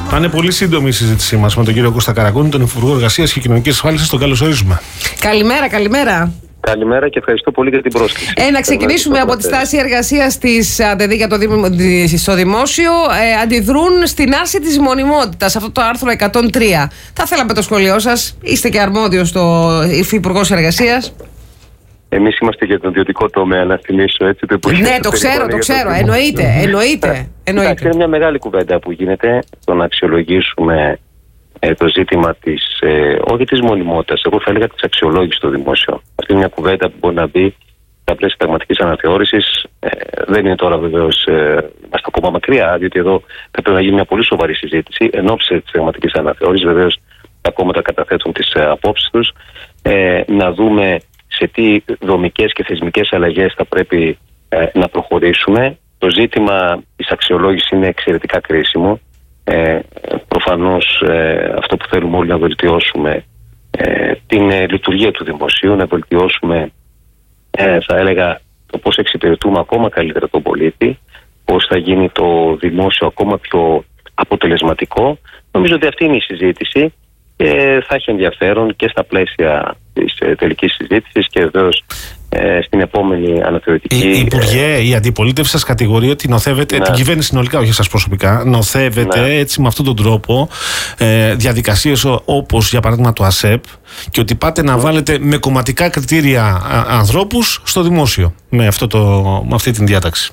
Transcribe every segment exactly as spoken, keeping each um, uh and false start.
Θα είναι πολύ σύντομη η συζήτησή μας με τον κύριο Κώστα Καραγκούνη, τον Υπουργό Εργασίας και Κοινωνικής Ασφάλισης. Τον καλωσορίζουμε. Καλημέρα, καλημέρα. Καλημέρα και ευχαριστώ πολύ για την πρόσκληση. Ε, να ξεκινήσουμε από τη στάση εργασίας της ΑΔΕΔ για το στο δημόσιο. Ε, αντιδρούν στην άρση της μονιμότητας, αυτό το άρθρο εκατόν τρία. Θα θέλαμε το σχολείο σας. Είστε και αρμόδιος στο Υφυπουργός Εργασίας. Εμείς είμαστε για τον ιδιωτικό τομέα, να θυμίσω έτσι. Το ναι, το ξέρω, το ξέρω. Εννοείται, εννοείται. εννοείται. Είναι μια μεγάλη κουβέντα που γίνεται το να αξιολογήσουμε ε, το ζήτημα της, ε, όχι της μονιμότητας, εγώ θα έλεγα της αξιολόγησης στο δημόσιο. Αυτή είναι μια κουβέντα που μπορεί να μπει στα πλαίσια πραγματικής αναθεώρησης. Ε, δεν είναι τώρα βεβαίως, ε, είμαστε ακόμα μακριά, διότι εδώ θα πρέπει να γίνει μια πολύ σοβαρή συζήτηση εν ώψη της πραγματικής αναθεώρησης. Βεβαίως τα κόμματα καταθέτουν τις ε, απόψεις τους. Ε, να δούμε σε τι δομικές και θεσμικές αλλαγές θα πρέπει ε, να προχωρήσουμε. Το ζήτημα της αξιολόγησης είναι εξαιρετικά κρίσιμο. Ε, προφανώς ε, αυτό που θέλουμε όλοι να βελτιώσουμε ε, την ε, λειτουργία του δημοσίου, να βελτιώσουμε ε, θα έλεγα το πώς εξυπηρετούμε ακόμα καλύτερα τον πολίτη, πώς θα γίνει το δημόσιο ακόμα πιο αποτελεσματικό. Νομίζω ότι αυτή είναι η συζήτηση και θα έχει ενδιαφέρον και στα πλαίσια της ε, τελικής συζήτησης και βεβαίως ε, στην επόμενη αναθεωρητική. Η Υπουργέ, ε, η αντιπολίτευση σας κατηγορεί ότι νοθεύετε, ναι, την κυβέρνηση συνολικά, όχι εσάς προσωπικά, νοθεύετε, ναι, έτσι με αυτόν τον τρόπο ε, διαδικασίες όπως για παράδειγμα το ΑΣΕΠ και ότι πάτε να βάλετε με κομματικά κριτήρια α, ανθρώπους στο δημόσιο με, αυτό το, με αυτή την διάταξη.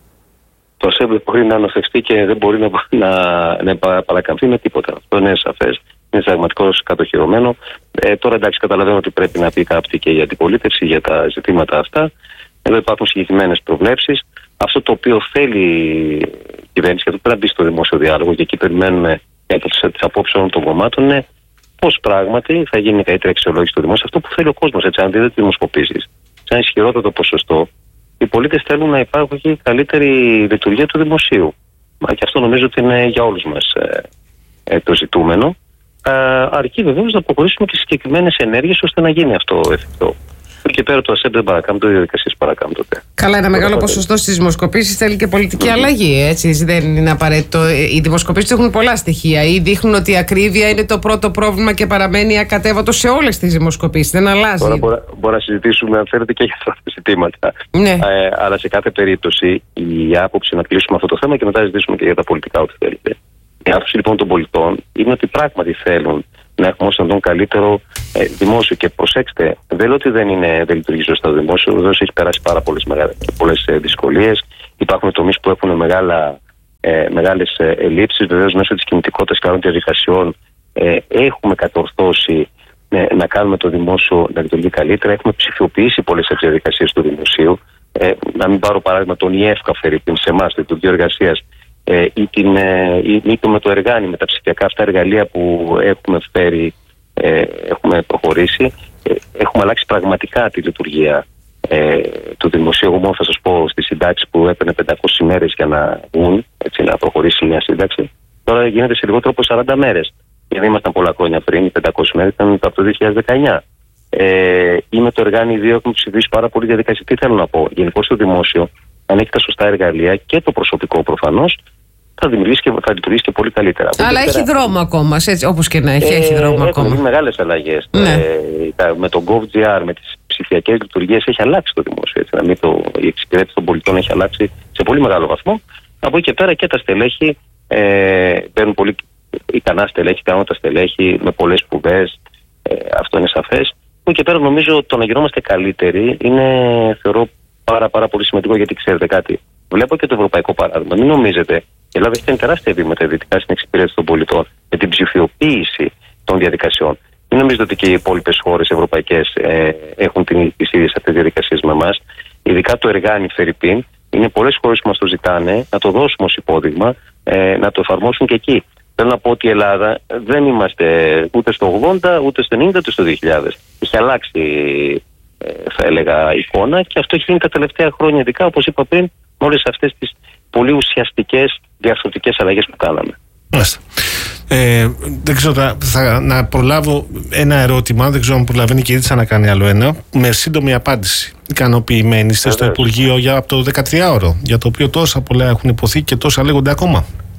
Το ΑΣΕΠ δεν μπορεί να νοθευτεί και δεν μπορεί να, να, να παρακαμφθεί με τίποτα. Αυτό είναι σαφές. Είναι συνταγματικώς κατοχυρωμένο. Ε, τώρα εντάξει, καταλαβαίνω ότι πρέπει να πει κάτι και η αντιπολίτευση για τα ζητήματα αυτά. Εδώ υπάρχουν συγκεκριμένες προβλέψεις. Αυτό το οποίο θέλει η κυβέρνηση, και το πρέπει να μπει στο δημόσιο διάλογο, και εκεί περιμένουμε τις απόψεις όλων των κομμάτων, είναι πώς πράγματι θα γίνει καλύτερη αξιολόγηση στο δημόσιο. Αυτό που θέλει ο κόσμος, έτσι, αν δείτε τις δημοσκοπήσεις, σε ένα ισχυρότερο ποσοστό, οι πολίτες θέλουν να υπάρχει καλύτερη λειτουργία του δημοσίου. Μα και αυτό νομίζω ότι είναι για όλους μας ε, ε, το ζητούμενο. Uh, αρκεί βεβαίως να προχωρήσουμε και συγκεκριμένες ενέργειες ώστε να γίνει αυτό εφικτό. Και πέρα το ΑΣΕΠ δεν παρακάμπτω, οι διαδικασίες παρακάμπτονται. Καλά, ένα μεγάλο ποσοστό στις δημοσκοπήσεις θέλει και πολιτική mm-hmm. αλλαγή. Έτσι, δεν είναι απαραίτητο. Οι δημοσκοπήσεις έχουν πολλά στοιχεία ή δείχνουν ότι η ακρίβεια είναι το πρώτο πρόβλημα και παραμένει ακατέβατο σε όλες τις δημοσκοπήσεις. Δεν αλλάζει. Τώρα μπορεί, μπορεί να συζητήσουμε, αν θέλετε, και για αυτά τα ζητήματα. Ναι. Ε, αλλά σε κάθε περίπτωση η άποψη να κλείσουμε αυτό το θέμα και μετά συζητήσουμε και για τα πολιτικά, ό,τι θέλετε. Η άποψη λοιπόν των πολιτών είναι ότι πράγματι θέλουν να έχουμε όσο να τον καλύτερο ε, δημόσιο. Και προσέξτε, δεν λέω ότι δεν, είναι, δεν λειτουργεί σωστά το δημόσιο, βεβαίως έχει περάσει πάρα πολλές ε, δυσκολίες. Υπάρχουν τομείς που έχουν μεγάλα, ε, μεγάλες ε, ελλείψεις. Βεβαίως μέσω της κινητικότητας και άλλων διαδικασιών ε, έχουμε κατορθώσει ε, να κάνουμε το δημόσιο να λειτουργεί καλύτερα. Έχουμε ψηφιοποιήσει πολλές διαδικασίες του δημοσίου. Ε, να μην πάρω παράδειγμα τον ΙΕΦΚΑ φερρυπίν σε εμάς, το Υπουργείο Εργασίας, ή, την, ή, ή το με το Εργάνι, με τα ψηφιακά αυτά εργαλεία που έχουμε φέρει, ε, έχουμε προχωρήσει, ε, έχουμε αλλάξει πραγματικά τη λειτουργία ε, του δημοσίου. Εγώ μόνο θα σας πω στη συντάξη που έπαιρνε πεντακόσιες ημέρες για να βγουν, έτσι, να προχωρήσει μια σύνταξη, τώρα γίνεται σε λιγότερο από σαράντα μέρες. Γιατί ήμασταν πολλά χρόνια πριν, οι πεντακόσιες μέρες ήταν από το δύο χιλιάδες δεκαεννιά. Ε, ή με το Εργάνι δύο έχουμε ψηφίσει πάρα πολύ διαδικασία. Τι θέλω να πω, γενικώς στο δημόσιο, αν έχει τα σωστά εργαλεία και το προσωπικό προφανώς, θα δημιουργήσει και θα λειτουργήσει και πολύ καλύτερα. Αλλά έχει πέρα... δρόμο ακόμα, έτσι, όπως και να έχει, ε, έχει δρόμο ακόμα. Έχουν μεγάλες αλλαγές. Ναι. Ε, με το GovGR, με τις ψηφιακές λειτουργίες έχει αλλάξει το δημόσιο. Έτσι, να μην το, η εξυπηρέτηση των πολιτών έχει αλλάξει σε πολύ μεγάλο βαθμό. Από εκεί και πέρα και τα στελέχη ε, παίρνουν πολύ ικανά στελέχη, ικανότητα στελέχη με πολλές σπουδές. Ε, αυτό είναι σαφές. Από εκεί και πέρα νομίζω το να γινόμαστε καλύτεροι είναι, θεωρώ, πάρα, πάρα πολύ σημαντικό, γιατί ξέρετε κάτι. Βλέπω και το ευρωπαϊκό παράδειγμα. Μην νομίζετε, η Ελλάδα έχει κάνει τεράστια βήματα ειδικά στην εξυπηρέτηση των πολιτών με την ψηφιοποίηση των διαδικασιών. Μην νομίζετε ότι και οι υπόλοιπες χώρες ευρωπαϊκές ε, έχουν τις ίδιες αυτές διαδικασίες με εμάς. Ειδικά το Εργάνι φερρυπίν, είναι πολλές χώρες που μας το ζητάνε να το δώσουμε ως υπόδειγμα, ε, να το εφαρμόσουν και εκεί. Θέλω να πω ότι η Ελλάδα δεν είμαστε ούτε στο ογδόντα, ούτε στο ενενήντα, ούτε στο δύο χιλιάδες. Έχει αλλάξει, ε, θα έλεγα, εικόνα, και αυτό έχει γίνει τα τελευταία χρόνια, ειδικά όπως είπα πριν, με όλες αυτές τις πολύ ουσιαστικές διαρθρωτικές αλλαγές που κάναμε. Μάλιστα. Ε, δεν ξέρω, θα, θα, να προλάβω ένα ερώτημα, δεν ξέρω αν προλαβαίνει και η Ρίτσα να κάνει άλλο ένα, με σύντομη απάντηση. Ικανοποιημένοι είστε στο Υπουργείο για, από το δεκατριάωρο, για το οποίο τόσα πολλά έχουν υποθεί και τόσα λέγονται ακόμα?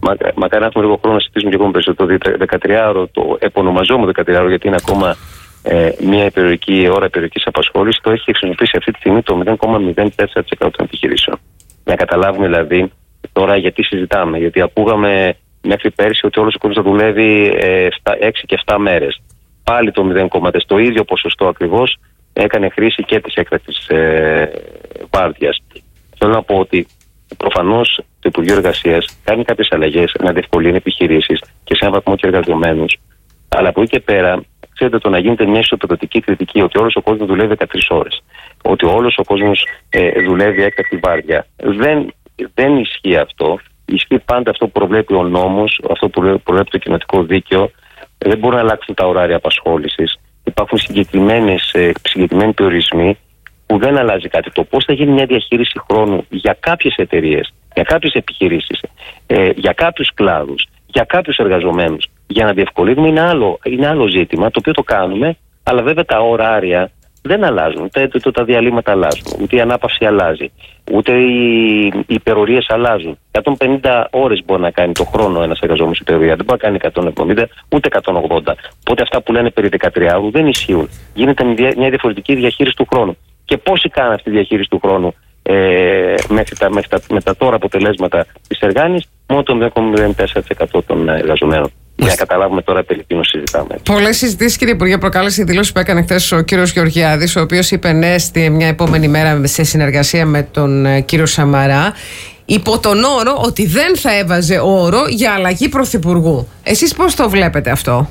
Μα, μακάρι να έχουμε λίγο χρόνο να συζητήσουμε και ακόμα περισσότερο. Το δεκατριάωρο, το επωνομαζόμενο δεκατριάωρο, γιατί είναι ακόμα ε, μια υπερορική ώρα υπερορική απασχόληση, το έχει χρησιμοποιήσει αυτή τη στιγμή το μηδέν κόμμα μηδέν τέσσερα τοις εκατό των επιχειρήσεων. Να καταλάβουμε δηλαδή τώρα γιατί συζητάμε. Γιατί ακούγαμε μέχρι πέρσι ότι όλος ο κόσμος θα δουλεύει ε, έξι και επτά μέρες. Πάλι το μηδέν κόμμα τέσσερα, το ίδιο ποσοστό ακριβώς, έκανε χρήση και της έκτακτης ε, βάρδιας. Θέλω να πω ότι προφανώς το Υπουργείο Εργασίας κάνει κάποιες αλλαγές να διευκολύνει επιχειρήσεις και σε έναν βαθμό και εργαζομένους. Αλλά από εκεί και πέρα, ξέρετε, το να γίνεται μια ισοπεδωτική κριτική ότι όλος ο κόσμος δουλεύει δεκατρείς ώρες, ότι όλος ο κόσμος ε, δουλεύει έκτακτη βάρδια, δεν, δεν ισχύει αυτό. Ισχύει πάντα αυτό που προβλέπει ο νόμος, αυτό που προβλέπει το κοινοτικό δίκαιο. Δεν μπορούν να αλλάξουν τα ωράρια απασχόλησης. Υπάρχουν συγκεκριμένοι περιορισμοί που δεν αλλάζει κάτι. Το πώς θα γίνει μια διαχείριση χρόνου για κάποιες εταιρείες, για κάποιες επιχειρήσεις, ε, για κάποιους κλάδους, για κάποιους εργαζομένους, για να διευκολύνουμε είναι άλλο, είναι άλλο ζήτημα, το οποίο το κάνουμε, αλλά βέβαια τα ωράρια δεν αλλάζουν, ούτε, ούτε τα διαλύματα αλλάζουν, ούτε η ανάπαυση αλλάζει, ούτε οι, οι υπερορίες αλλάζουν. εκατόν πενήντα ώρες μπορεί να κάνει το χρόνο ένας εργαζόμενος υπερορία, δεν μπορεί να κάνει εκατόν εβδομήντα ούτε εκατόν ογδόντα. Οπότε αυτά που λένε περί δεκατριάωρου δεν ισχύουν. Γίνεται μια διαφορετική διαχείριση του χρόνου. Και πόσοι κάνουν αυτή τη διαχείριση του χρόνου ε, μέχρι, τα, μέχρι τα, με τα τώρα αποτελέσματα της Εργάνης, μόνο το μηδέν κόμμα μηδέν τέσσερα τοις εκατό των εργαζομένων. Για να καταλάβουμε τώρα περί τίνος συζητάμε. Πολλές συζητήσεις, κύριε Υπουργέ, προκάλεσε η δήλωση που έκανε χθες ο κύριος Γεωργιάδης, ο οποίος είπε ναι στη μια επόμενη μέρα σε συνεργασία με τον ε, κύριο Σαμαρά, υπό τον όρο ότι δεν θα έβαζε όρο για αλλαγή πρωθυπουργού. Εσείς πώς το βλέπετε αυτό?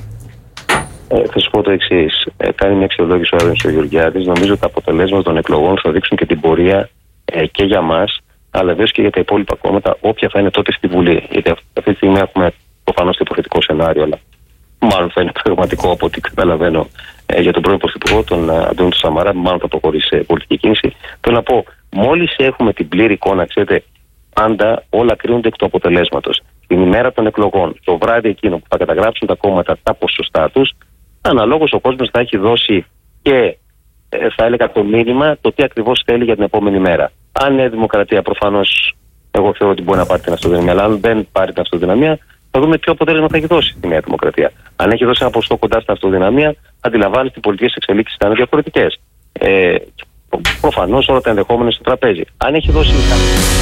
Ε, θα σου πω το εξής. Ε, κάνει μια αξιολόγηση ο Άδωνης ο Γεωργιάδης. Νομίζω ότι τα αποτελέσματα των εκλογών θα δείξουν και την πορεία ε, και για μας, αλλά βέβαια και για τα υπόλοιπα κόμματα, όποια θα είναι τότε στη Βουλή. Γιατί αυτή τη στιγμή έχουμε προφανώς το υποθετικό σενάριο, αλλά μάλλον θα είναι πραγματικό από ό,τι καταλαβαίνω ε, για τον πρώην Πρωθυπουργό, τον ε, Αντώνη του Σαμαρά, μάλλον θα προχωρήσει σε πολιτική κίνηση. Θέλω να πω, μόλις έχουμε την πλήρη εικόνα, ξέρετε, πάντα όλα κρίνονται εκ του αποτελέσματος. Την ημέρα των εκλογών, το βράδυ εκείνο που θα καταγράψουν τα κόμματα τα ποσοστά τους, αναλόγως ο κόσμος θα έχει δώσει και ε, θα έλεγα το μήνυμα το τι ακριβώς θέλει για την επόμενη μέρα. Αν είναι Δημοκρατία, προφανώς εγώ θεωρώ ότι μπορεί να πάρει την αυτοδυναμία, αλλά αν δεν πάρει την αυτοδυναμία, θα δούμε ποιο αποτέλεσμα θα έχει δώσει η Νέα Δημοκρατία. Αν έχει δώσει ένα ποσοστό κοντά στην αυτοδυναμία, αντιλαμβάνεστε ότι οι πολιτικές εξελίξεις θα είναι διαφορετικές. Ε, προφανώς όλα τα ενδεχόμενα στο τραπέζι. Αν έχει δώσει